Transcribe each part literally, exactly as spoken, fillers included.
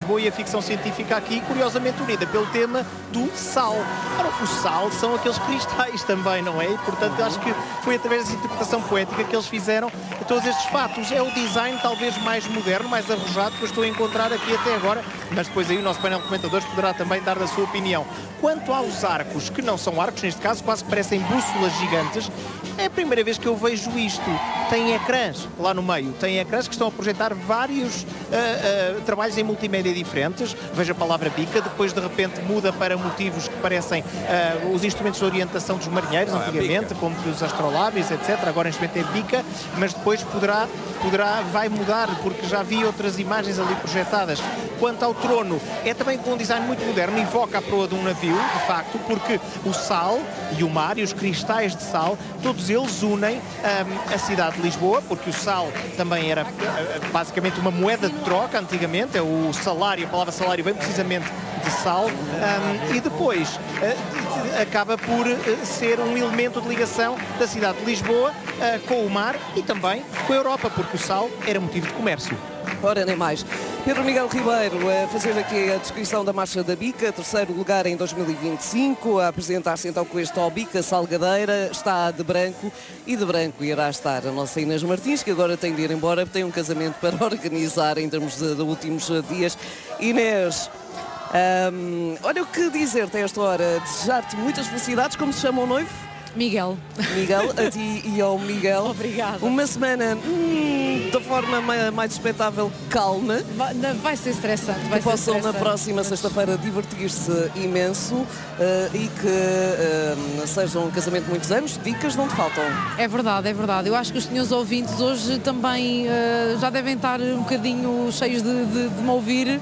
Lisboa e a ficção científica aqui, curiosamente unida pelo tema do sal. Ora, o sal são aqueles cristais também, não é? E, portanto, eu acho que foi através dessa interpretação poética que eles fizeram todos estes fatos. É o design talvez mais moderno, mais arrojado que eu estou a encontrar aqui até agora, mas depois aí o nosso painel de comentadores poderá também dar a sua opinião. Quanto aos arcos, que não são arcos, neste caso quase que parecem bússolas gigantes, é a primeira vez que eu vejo isto. Tem ecrãs lá no meio, tem ecrãs que estão a projetar vários uh, uh, trabalhos em multimédia diferentes. Veja a palavra bica, depois de repente muda para motivos que parecem uh, os instrumentos de orientação dos marinheiros, não, antigamente, é como os astrolábios, etcétera. Agora neste momento é bica, mas depois poderá, poderá, vai mudar, porque já vi outras imagens ali projetadas. Quanto ao trono, é também com um design muito moderno, invoca a proa de um navio, de facto, porque o sal e o mar e os cristais de sal, todos eles unem um, a cidade de Lisboa, porque o sal também era uh, basicamente uma moeda de troca antigamente, é o salário, a palavra salário vem precisamente de sal, um, e depois uh, acaba por uh, ser um elemento de ligação da cidade de Lisboa uh, com o mar e também com a Europa, porque o sal era motivo de comércio. Ora, nem mais. Pedro Miguel Ribeiro a fazer aqui a descrição da Marcha da Bica, terceiro lugar em dois mil e vinte e cinco, a apresentar-se então com este Ó Bica Salgadeira, está de branco e de branco irá estar a nossa Inês Martins, que agora tem de ir embora, tem um casamento para organizar em termos de, de últimos dias. Inês, hum, olha o que dizer-te a esta hora, desejar-te muitas felicidades. Como se chama o noivo? Miguel. Miguel, a ti e ao Miguel. Obrigada. Uma semana hum, da forma mais, mais expectável, calma. Vai, vai ser estressante. Vai que ser possam estressante. na próxima sexta-feira divertir-se imenso uh, e que uh, seja um casamento de muitos anos. Dicas não te faltam. É verdade, é verdade. Eu acho que os senhores ouvintes hoje também uh, já devem estar um bocadinho cheios de, de, de me ouvir.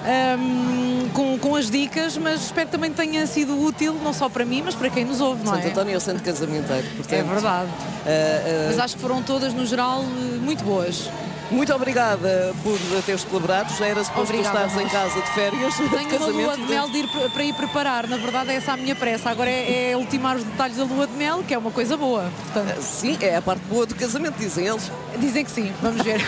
Um, com, com as dicas, mas espero que também tenha sido útil, não só para mim, mas para quem nos ouve, não Santo é? António é o santo casamenteiro, portanto, é verdade. Uh, uh, mas acho que foram todas, no geral, muito boas. Muito obrigada por teres colaborado. Já era suposto tu estares em casa de férias. Tenho de uma lua de mel de ir para ir preparar. Na verdade, é essa a minha pressa. Agora é, é ultimar os detalhes da lua de mel, que é uma coisa boa. Portanto... Sim, é a parte boa do casamento, dizem eles. Dizem que sim, vamos ver.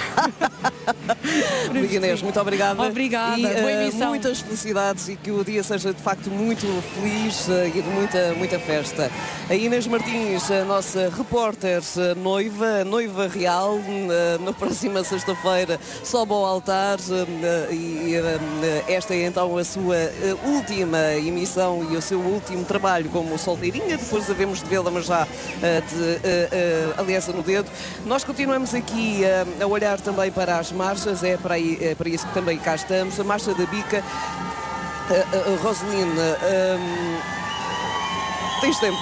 Inês, muito obrigada. Obrigada, e, boa uh, emissão. Muitas felicidades e que o dia seja de facto muito feliz uh, e de muita, muita festa. A Inês Martins, a nossa repórter uh, noiva, noiva real, uh, na próxima sexta-feira sobe ao altar uh, e uh, esta é então a sua uh, última emissão e o seu último trabalho como solteirinha. Depois devemos de vê-la, mas já uh, de uh, uh, aliança no dedo. Nós continuamos aqui uh, a olhar também para as marchas, é para, aí, é para isso que também cá estamos. A Marcha da Bica, uh, uh, Roselina, um, tens tempo?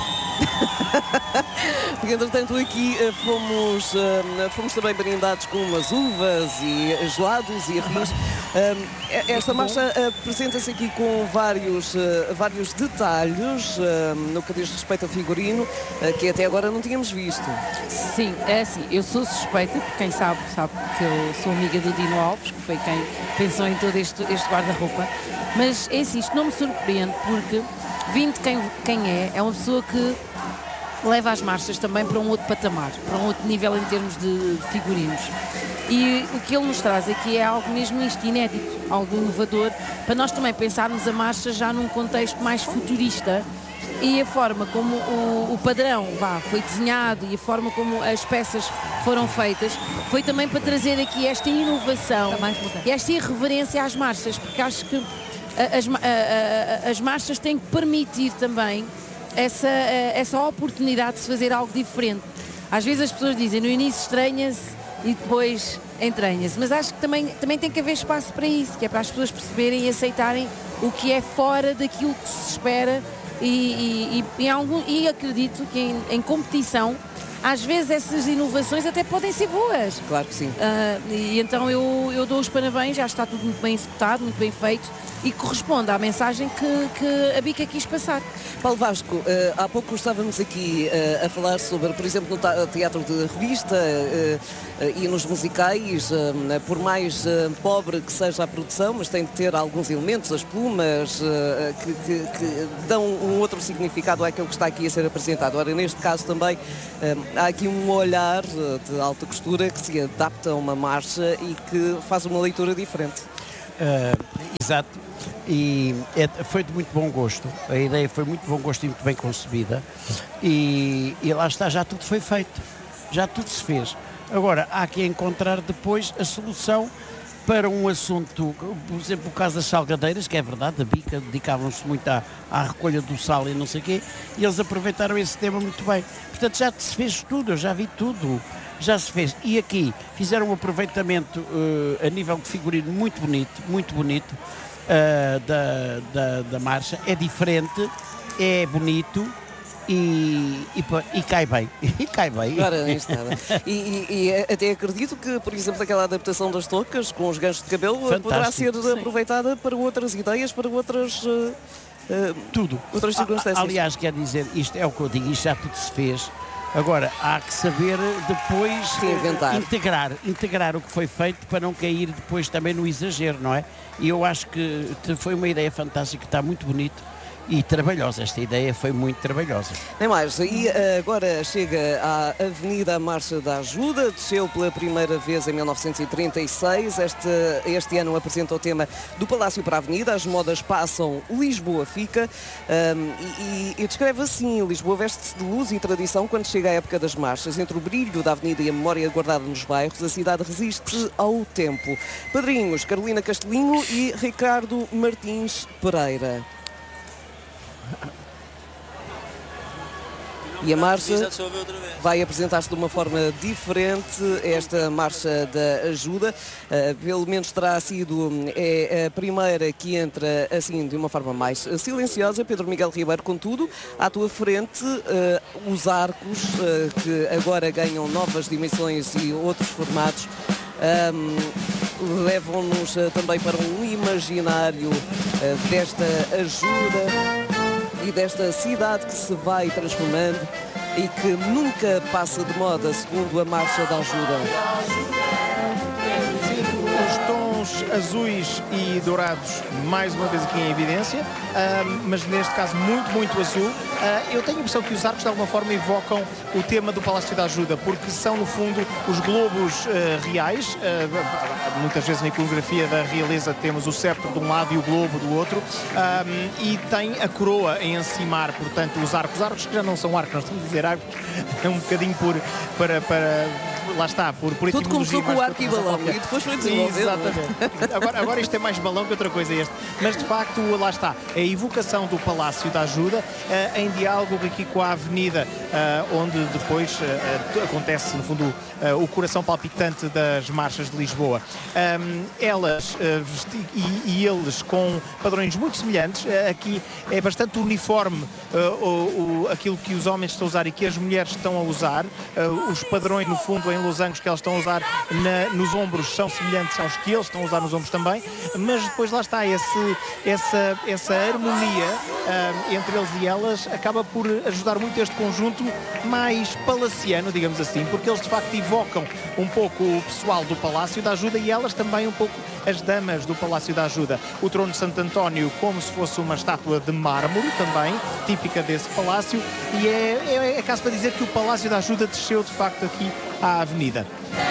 Porque entretanto aqui uh, fomos, uh, fomos também brindados com umas uvas e gelados e afins. Uh, esta marcha uh, apresenta-se aqui com vários, uh, vários detalhes uh, no que diz respeito ao figurino, uh, que até agora não tínhamos visto. Sim, é assim, eu sou suspeita, porque quem sabe, sabe que eu sou amiga do Dino Alves, que foi quem pensou em todo este, este guarda-roupa. Mas é assim, isto não me surpreende, porque vindo de quem, quem é, é uma pessoa que leva as marchas também para um outro patamar, para um outro nível em termos de figurinos. E o que ele nos traz aqui é algo mesmo isto, inédito, algo inovador, para nós também pensarmos a marcha já num contexto mais futurista e a forma como o, o padrão vá, foi desenhado e a forma como as peças foram feitas foi também para trazer aqui esta inovação e esta irreverência às marchas, porque acho que as, a, a, as marchas têm que permitir também essa, essa oportunidade de se fazer algo diferente. Às vezes as pessoas dizem, no início estranha-se e depois entranha-se, mas acho que também, também tem que haver espaço para isso, que é para as pessoas perceberem e aceitarem o que é fora daquilo que se espera e, e, e, em algum, e acredito que em, em competição às vezes essas inovações até podem ser boas. Claro que sim. Uh, e então eu, eu dou os parabéns, já está tudo muito bem executado, muito bem feito e corresponde à mensagem que, que a Bica quis passar. Paulo Vasco, uh, há pouco estávamos aqui uh, a falar sobre, por exemplo, no teatro de revista uh, uh, e nos musicais, uh, por mais uh, pobre que seja a produção, mas tem de ter alguns elementos, as plumas, uh, que, que, que dão um outro significado àquilo que está aqui a ser apresentado. Ora, neste caso também uh, há aqui um olhar uh, de alta costura que se adapta a uma marcha e que faz uma leitura diferente. Uh, exato. E é, foi de muito bom gosto. A ideia foi muito bom gosto e muito bem concebida. E, e lá está, já tudo foi feito. Já tudo se fez. Agora, há que encontrar depois a solução para um assunto, por exemplo, o caso das salgadeiras, que é verdade, a Bica dedicavam-se muito à, à recolha do sal e não sei o quê, e eles aproveitaram esse tema muito bem. Portanto, já se fez tudo, eu já vi tudo, já se fez. E aqui fizeram um aproveitamento uh, a nível de figurino muito bonito, muito bonito, uh, da, da, da marcha. É diferente, é bonito. E, e, e cai bem, e cai bem. Ora, nem está. E, e, e até acredito que, por exemplo, aquela adaptação das toucas com os ganchos de cabelo Fantástico. Poderá ser Sim. aproveitada para outras ideias, para outras... Uh, uh, Tudo. Outras circunstâncias. Aliás, quer dizer, isto é o que eu digo, isto já tudo se fez. Agora, há que saber depois Reinventar. integrar, integrar o que foi feito para não cair depois também no exagero, não é? E eu acho que foi uma ideia fantástica, está muito bonito. E trabalhosa, esta ideia foi muito trabalhosa. Nem mais, e agora chega à Avenida Marcha da Ajuda, desceu pela primeira vez em mil novecentos e trinta e seis, este, este ano apresenta o tema do Palácio para a Avenida, as modas passam, Lisboa fica, um, e, e descreve assim, Lisboa veste-se de luz e tradição quando chega a época das marchas, entre o brilho da Avenida e a memória guardada nos bairros, a cidade resiste ao tempo. Padrinhos, Carolina Castelinho e Ricardo Martins Pereira. E a marcha vai apresentar-se de uma forma diferente, esta marcha da ajuda, uh, pelo menos terá sido é, a primeira que entra assim de uma forma mais silenciosa. Pedro Miguel Ribeiro, contudo, à tua frente, uh, os arcos uh, que agora ganham novas dimensões e outros formatos, um, levam-nos uh, também para um imaginário uh, desta ajuda e desta cidade que se vai transformando e que nunca passa de moda, segundo a Marcha da Ajuda. Os tons azuis e dourados, mais uma vez aqui em evidência, uh, mas neste caso muito, muito azul. Uh, eu tenho a impressão que os arcos de alguma forma evocam o tema do Palácio da Ajuda, porque são no fundo os globos uh, reais. Uh, muitas vezes na iconografia da realeza temos o cetro de um lado e o globo do outro, um, e tem a coroa em encimar, portanto, os arcos. Os arcos que já não são arcos, nós estamos a dizer arcos, é um bocadinho por, para... para lá está, por, por tudo começou com o arco e balão e depois foi desenvolvido. Exatamente. Agora, agora isto é mais balão que outra coisa este. Mas de facto, lá está, a evocação do Palácio da Ajuda, uh, em diálogo aqui com a avenida, uh, onde depois uh, acontece, no fundo, uh, o coração palpitante das marchas de Lisboa. Um, elas uh, e, e eles com padrões muito semelhantes. Uh, aqui é bastante uniforme uh, o, o, aquilo que os homens estão a usar e que as mulheres estão a usar. Uh, os padrões, no fundo, em losangos que elas estão a usar na, nos ombros são semelhantes aos que eles estão a usar nos ombros também, mas depois lá está, esse, essa, essa harmonia uh, entre eles e elas acaba por ajudar muito este conjunto mais palaciano, digamos assim, porque eles de facto evocam um pouco o pessoal do Palácio da Ajuda e elas também um pouco as damas do Palácio da Ajuda. O trono de Santo António como se fosse uma estátua de mármore também, típica desse palácio, e é, é, é caso para dizer que o Palácio da Ajuda desceu de facto aqui à avenida.